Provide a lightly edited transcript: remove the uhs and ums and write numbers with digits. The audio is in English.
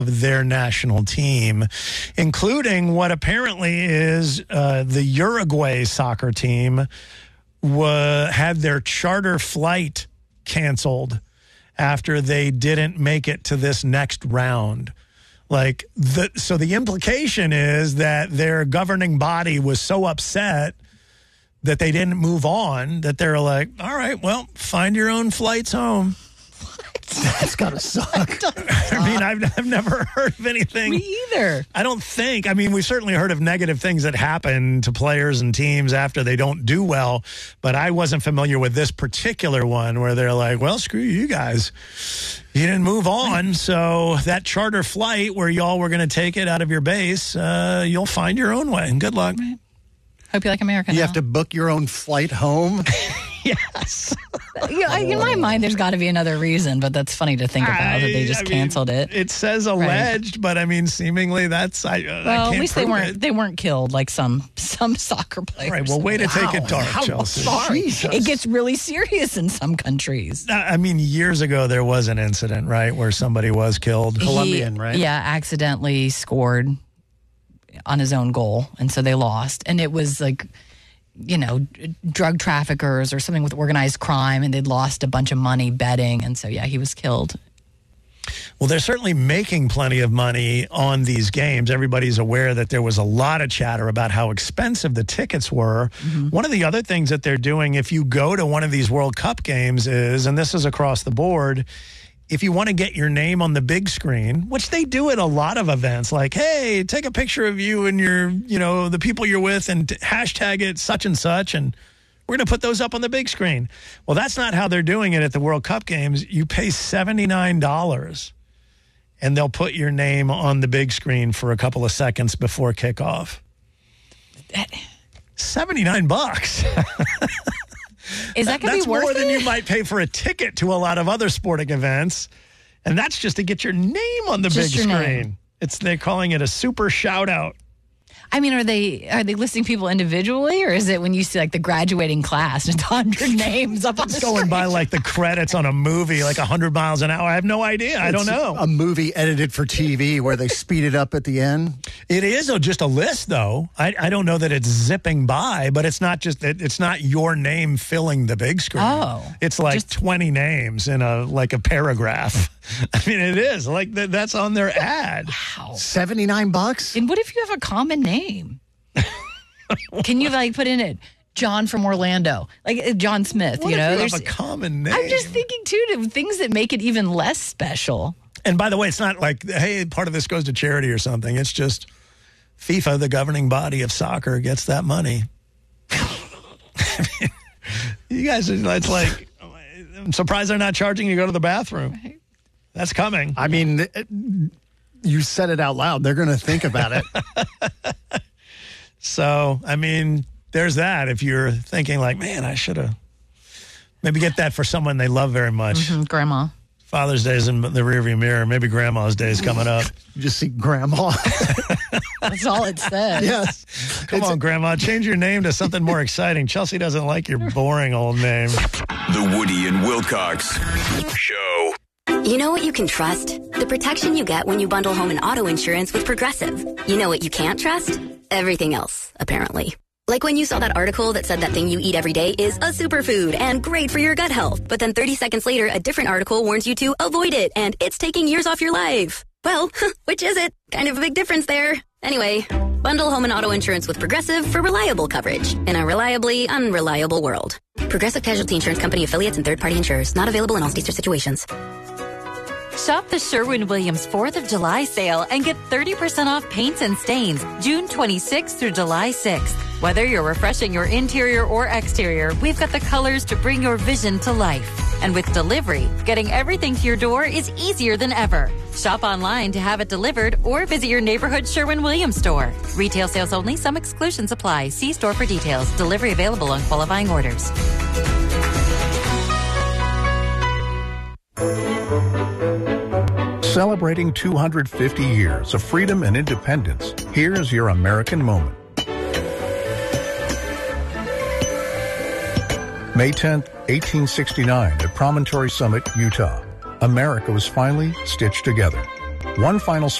their national team, including what apparently is the Uruguay soccer team had their charter flight canceled after they didn't make it to this next round. So the implication is that their governing body was so upset that they didn't move on, that they're like, all right, well, find your own flights home. That's got to suck. I mean, I've never heard of anything. Me either. I don't think. I mean, we've certainly heard of negative things that happen to players and teams after they don't do well, but I wasn't familiar with this particular one where they're like, well, screw you guys. You didn't move on, so that charter flight where y'all were going to take it out of your base, you'll find your own way. Good luck. Right. Hope you like America. You have to book your own flight home? Yes. In my mind, there's got to be another reason, but that's funny to think about that they just canceled it. It says alleged, right. But I mean, seemingly that's I can't at least prove they weren't killed like some soccer players. All right, well, way to take it dark, Chelsea. Sorry, Jesus. It gets really serious in some countries. I mean, years ago there was an incident, right, where somebody was killed. Colombian, right? Yeah, accidentally scored on his own goal, and so they lost. And it was like, drug traffickers or something with organized crime, and they'd lost a bunch of money betting, and so he was killed. Well, they're certainly making plenty of money on these games. Everybody's aware that there was a lot of chatter about how expensive the tickets were. Mm-hmm. One of the other things that they're doing, if you go to one of these World Cup games, is, and this is across the board, if you want to get your name on the big screen, which they do at a lot of events, like, hey, take a picture of you and your, the people you're with and hashtag it such and such, and we're going to put those up on the big screen. Well, that's not how they're doing it at the World Cup games. You pay $79, and they'll put your name on the big screen for a couple of seconds before kickoff. $79. Is that going to be worth it? That's more than you might pay for a ticket to a lot of other sporting events. And that's just to get your name on the big screen. They're calling it a super shout out. I mean, are they listing people individually, or is it when you see like the graduating class, it's 100 names up on the screen? Going by like the credits on a movie, like 100 miles an hour. I have no idea. I don't know. A movie edited for TV where they speed it up at the end. It is just a list, though. I don't know that it's zipping by, but it's not your name filling the big screen. Oh, it's like just 20 names in a paragraph. I mean, it is like that's on their ad. Wow, $79. And what if you have a common name? Can you put in it John from Orlando, like John Smith? What if you have a common name? I'm just thinking too, to things that make it even less special. And by the way, it's not like, hey, part of this goes to charity or something. It's just FIFA, the governing body of soccer, gets that money. I mean, you guys, it's like, I'm surprised they're not charging you to go to the bathroom. Right. That's coming. I mean, you said it out loud. They're going to think about it. So, I mean, there's that. If you're thinking like, man, I should have maybe get that for someone they love very much. Mm-hmm, Grandma. Father's Day is in the rearview mirror. Maybe Grandma's Day is coming up. You just see Grandma. That's all it says. Yes. Come on, Grandma. Change your name to something more exciting. Chelsea doesn't like your boring old name. The Woody and Wilcox Show. You know what you can trust? The protection you get when you bundle home and auto insurance with Progressive. You know what you can't trust? Everything else, apparently. Like when you saw that article that said that thing you eat every day is a superfood and great for your gut health. But then 30 seconds later, a different article warns you to avoid it and it's taking years off your life. Well, which is it? Kind of a big difference there. Anyway, bundle home and auto insurance with Progressive for reliable coverage in a reliably unreliable world. Progressive Casualty Insurance Company affiliates and third-party insurers. Not available in all states or situations. Shop the Sherwin-Williams 4th of July sale and get 30% off paints and stains June 26th through July 6th. Whether you're refreshing your interior or exterior, we've got the colors to bring your vision to life. And with delivery, getting everything to your door is easier than ever. Shop online to have it delivered or visit your neighborhood Sherwin-Williams store. Retail sales only. Some exclusions apply. See store for details. Delivery available on qualifying orders. Celebrating 250 years of freedom and independence, here's your American moment. May 10th, 1869 at Promontory Summit, Utah. America was finally stitched together. One final